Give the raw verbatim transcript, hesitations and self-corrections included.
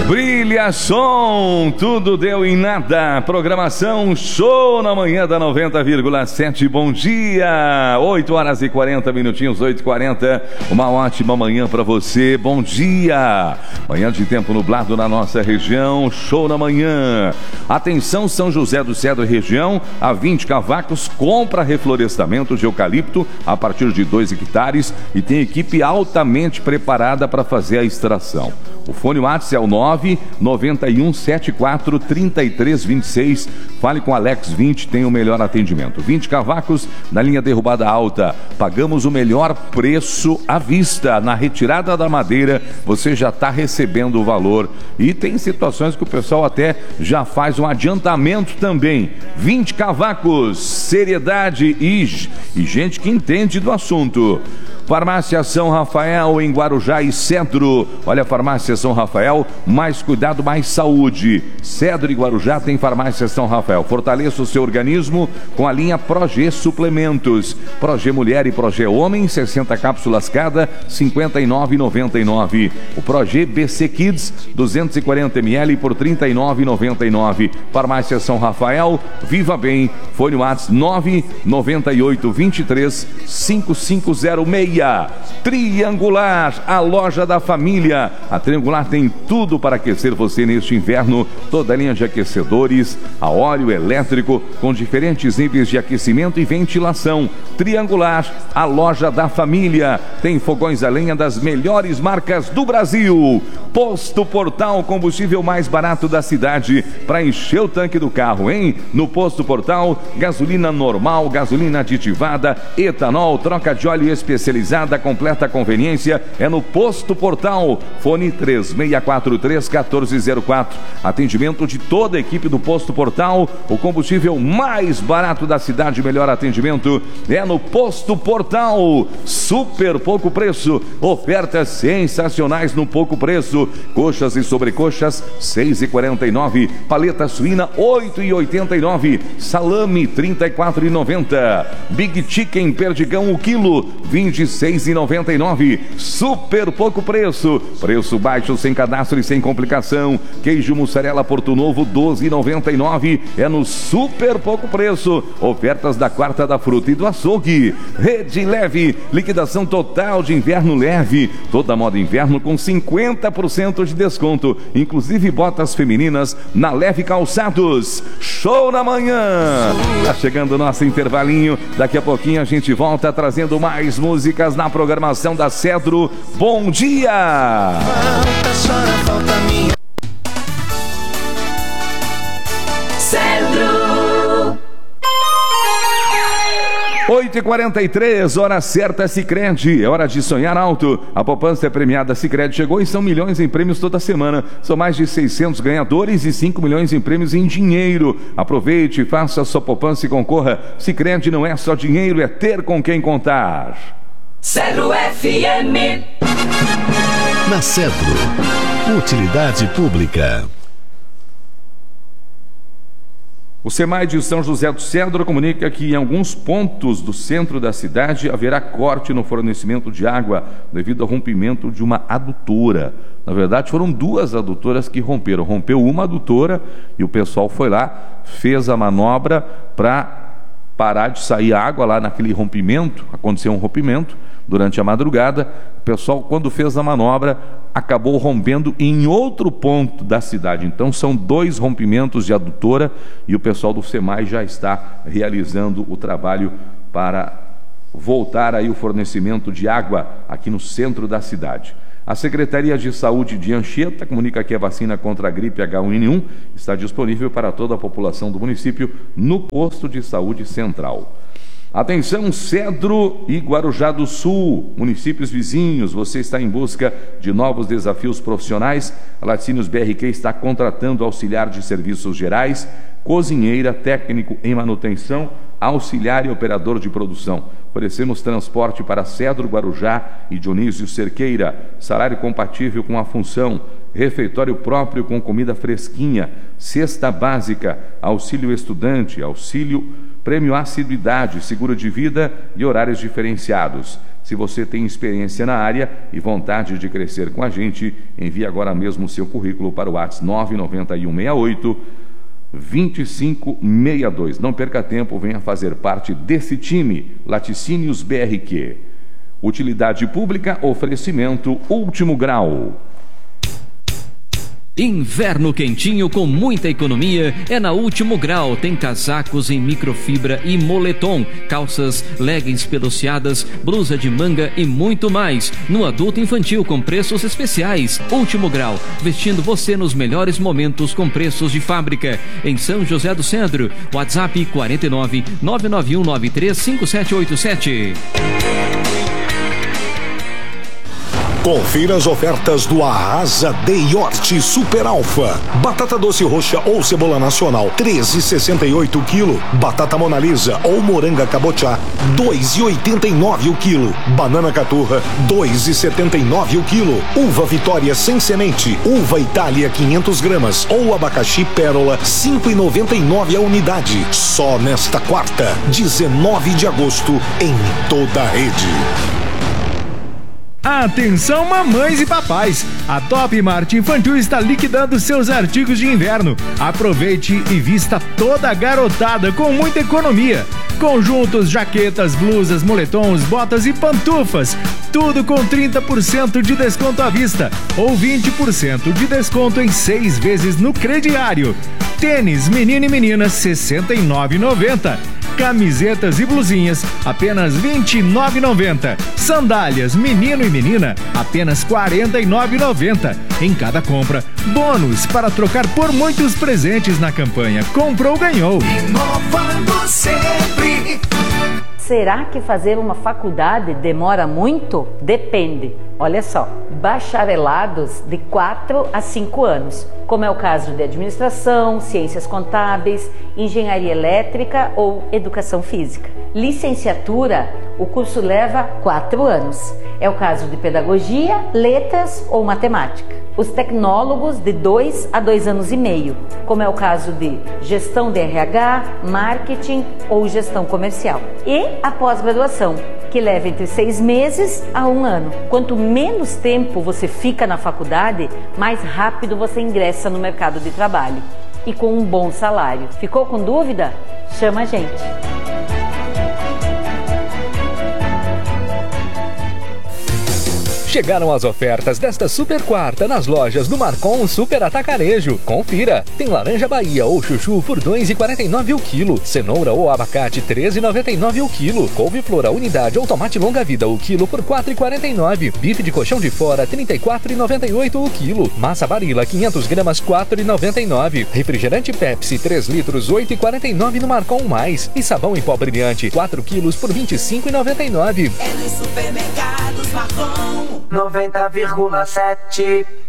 Brilha som, tudo deu em nada. Programação Show na manhã da noventa vírgula sete. Bom dia, oito horas e quarenta minutinhos, oito e quarenta. Uma ótima manhã para você. Bom dia. Manhã de tempo nublado na nossa região. Show na manhã. Atenção, São José do Cedro e região. A vinte Cavacos compra reflorestamento de eucalipto a partir de dois hectares e tem equipe altamente preparada para fazer a extração. O fone WhatsApp é o nove nove um sete quatro três três dois seis. Fale com Alex vinte, tem o melhor atendimento. vinte Cavacos na linha derrubada alta. Pagamos o melhor preço à vista. Na retirada da madeira, você já está recebendo o valor. E tem situações que o pessoal até já faz um adiantamento também. vinte Cavacos, seriedade e, e gente que entende do assunto. Farmácia São Rafael, em Guarujá e Cedro. Olha, Farmácia São Rafael, mais cuidado, mais saúde. Cedro e Guarujá tem Farmácia São Rafael. Fortaleça o seu organismo com a linha Progê Suplementos. Progê Mulher e Progê Homem, sessenta cápsulas cada, cinquenta e nove reais e noventa e nove centavos. O Progê B C Kids, duzentos e quarenta mililitros por trinta e nove reais e noventa e nove centavos. Farmácia São Rafael, viva bem. Fone WhatsApp nove nove oito dois três cinco cinco zero seis. Triangular, a loja da família. A Triangular tem tudo para aquecer você neste inverno. Toda a linha de aquecedores a óleo elétrico com diferentes níveis de aquecimento e ventilação. Triangular, a loja da família. Tem fogões a lenha das melhores marcas do Brasil. Posto Portal, combustível mais barato da cidade para encher o tanque do carro, hein? No Posto Portal, gasolina normal, gasolina aditivada, etanol, troca de óleo especializada, completa conveniência é no Posto Portal. Fone três seis quatro três um quatro zero quatro. Atendimento de toda a equipe do Posto Portal. O combustível mais barato da cidade, melhor atendimento é no Posto Portal. Super pouco preço, ofertas sensacionais no pouco preço. Coxas e sobrecoxas seis e quarenta e nove, paleta suína oito e oitenta e nove, salame trinta e quatro e noventa, Big Chicken Perdigão o quilo vinte e seis e noventa e nove. Super pouco preço, preço baixo, sem cadastro e sem complicação. Queijo mussarela Porto Novo doze e noventa e nove, é no super pouco preço. Ofertas da quarta da fruta e do açougue. Rede Leve, liquidação total de inverno leve, toda moda inverno com cinquenta por cento de desconto, inclusive botas femininas na Leve Calçados. Show na manhã. Tá chegando o nosso intervalinho, daqui a pouquinho a gente volta trazendo mais músicas na programação da Cedro. Bom dia! Falta, chora, falta minha. Cedro. oito e quarenta e três, hora certa Sicredi, é hora de sonhar alto. A poupança é premiada Sicredi chegou e são milhões em prêmios toda semana. São mais de seiscentos ganhadores e cinco milhões em prêmios em dinheiro. Aproveite, faça a sua poupança e concorra. Sicredi não é só dinheiro, é ter com quem contar. Cedro F M. Na Cedro, utilidade pública. O SEMAI de São José do Cedro comunica que em alguns pontos do centro da cidade haverá corte no fornecimento de água devido ao rompimento de uma adutora. Na verdade, foram duas adutoras que romperam. Rompeu uma adutora e o pessoal foi lá, fez a manobra para parar de sair água lá naquele rompimento. Aconteceu um rompimento durante a madrugada. O pessoal, quando fez a manobra, acabou rompendo em outro ponto da cidade. Então são dois rompimentos de adutora e o pessoal do SEMAI já está realizando o trabalho para voltar aí o fornecimento de água aqui no centro da cidade. A Secretaria de Saúde de Anchieta comunica que a vacina contra a gripe H um N um está disponível para toda a população do município no posto de saúde central. Atenção, Cedro e Guarujá do Sul, municípios vizinhos, você está em busca de novos desafios profissionais? A Laticínios B R Q está contratando auxiliar de serviços gerais, cozinheira, técnico em manutenção, auxiliar e operador de produção. Oferecemos transporte para Cedro, Guarujá e Dionísio Cerqueira, salário compatível com a função, refeitório próprio com comida fresquinha, cesta básica, auxílio estudante, auxílio prêmio assiduidade, seguro de vida e horários diferenciados. Se você tem experiência na área e vontade de crescer com a gente, envie agora mesmo o seu currículo para o WhatsApp nove nove um seis oito dois cinco seis dois. Não perca tempo, venha fazer parte desse time. Laticínios B R Q. Utilidade pública, oferecimento Último Grau. Inverno quentinho com muita economia é na Último Grau. Tem casacos em microfibra e moletom, calças, leggings peluciadas, blusa de manga e muito mais. No adulto infantil com preços especiais. Último Grau, vestindo você nos melhores momentos com preços de fábrica. Em São José do Cedro, WhatsApp quarenta e nove, nove nove um nove três cinco sete oito sete. Confira as ofertas do Arrasa de Yorte Super Alfa. Batata doce roxa ou cebola nacional, treze e sessenta e oito o quilo. Batata Mona Lisa ou moranga cabotiá, dois e oitenta e nove o quilo. Banana caturra, dois e setenta e nove o quilo. Uva Vitória sem semente, uva Itália quinhentas gramas ou abacaxi pérola, cinco e noventa e nove a unidade. Só nesta quarta, dezenove de agosto, em toda a rede. Atenção, mamães e papais! A Top Mart Infantil está liquidando seus artigos de inverno. Aproveite e vista toda a garotada com muita economia. Conjuntos, jaquetas, blusas, moletons, botas e pantufas. Tudo com trinta por cento de desconto à vista ou vinte por cento de desconto em seis vezes no crediário. Tênis menino e menina sessenta e nove reais e noventa centavos. Camisetas e blusinhas, apenas vinte e nove reais e noventa centavos. Sandálias menino e menina, apenas quarenta e nove reais e noventa centavos. Em cada compra, bônus para trocar por muitos presentes na campanha. Comprou, ganhou. Inovando sempre. Será que fazer uma faculdade demora muito? Depende. Olha só, bacharelados de quatro a cinco anos, como é o caso de administração, ciências contábeis, engenharia elétrica ou educação física. Licenciatura, o curso leva quatro anos. É o caso de pedagogia, letras ou matemática. Os tecnólogos de dois a dois anos e meio, como é o caso de gestão de R H, marketing ou gestão comercial. E a pós-graduação, que leva entre seis meses a um ano. Quanto menos tempo você fica na faculdade, mais rápido você ingressa no mercado de trabalho e com um bom salário. Ficou com dúvida? Chama a gente. Chegaram as ofertas desta super quarta nas lojas do Marcon Super Atacarejo. Confira! Tem laranja Bahia ou chuchu por dois e quarenta e nove o quilo. Cenoura ou abacate treze e noventa e nove o quilo. Couve-flor a unidade ou tomate longa vida o quilo por quatro e quarenta e nove. Bife de colchão de fora trinta e quatro e noventa e oito o quilo. Massa Barilla quinhentas gramas quatro e noventa e nove. Refrigerante Pepsi três litros oito e quarenta e nove no Marcon Mais. E sabão em pó brilhante quatro quilos por vinte e cinco e noventa e nove. É nos supermercados Marcon noventa vírgula sete.